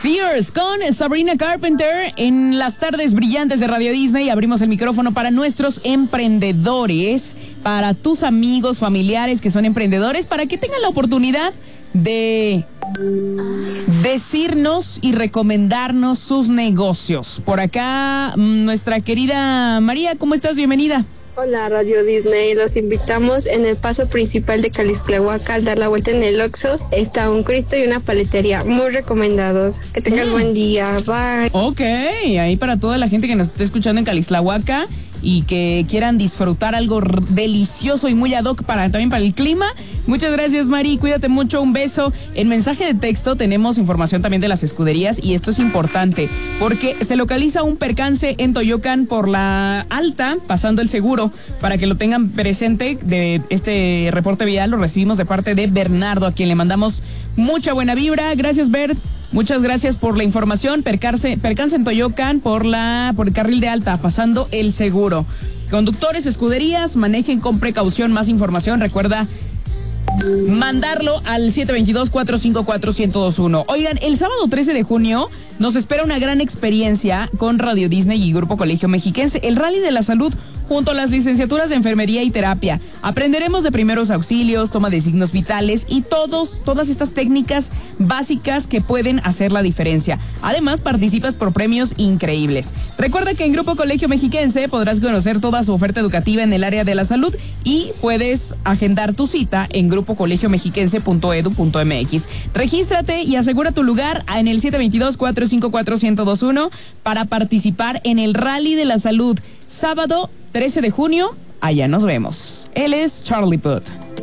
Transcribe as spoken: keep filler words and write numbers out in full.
Fierce con Sabrina Carpenter en las tardes brillantes de Radio Disney. Abrimos el micrófono para nuestros emprendedores, para tus amigos, familiares que son emprendedores, para que tengan la oportunidad de decirnos y recomendarnos sus negocios. Por acá, nuestra querida María, ¿cómo estás? Bienvenida. Hola Radio Disney, los invitamos en el paso principal de Calixtlahuaca. Al dar la vuelta en el Oxxo está un Cristo y una paletería, muy recomendados. Que tengan mm. buen día, bye. Ok, ahí para toda la gente que nos esté escuchando en Calixtlahuaca y que quieran disfrutar algo r- delicioso y muy ad hoc para, también para el clima. Muchas gracias, Mari, cuídate mucho, un beso. En mensaje de texto tenemos información también de las escuderías y esto es importante porque se localiza un percance en Toyocan por la Alta, pasando el seguro, para que lo tengan presente. De este reporte vial lo recibimos de parte de Bernardo, a quien le mandamos mucha buena vibra. Gracias, Bert. Muchas gracias por la información. Percance, percance en Toyocan por la por el carril de Alta, pasando el seguro. Conductores, escuderías, manejen con precaución. Más información, recuerda mandarlo al siete dos dos, cuatro cinco cuatro, uno cero dos uno. Oigan, el sábado trece de junio nos espera una gran experiencia con Radio Disney y Grupo Colegio Mexiquense, el Rally de la Salud junto a las licenciaturas de Enfermería y Terapia. Aprenderemos de primeros auxilios, toma de signos vitales y todos, todas estas técnicas básicas que pueden hacer la diferencia. Además, participas por premios increíbles. Recuerda que en Grupo Colegio Mexiquense podrás conocer toda su oferta educativa en el área de la salud y puedes agendar tu cita en grupo colegio mexiquense punto edu punto m x. Regístrate y asegura tu lugar en el siete dos dos, cuatro cinco cuatro, uno cero dos uno para participar en el Rally de la Salud. Sábado trece de junio, allá nos vemos. Él es Charlie Puth.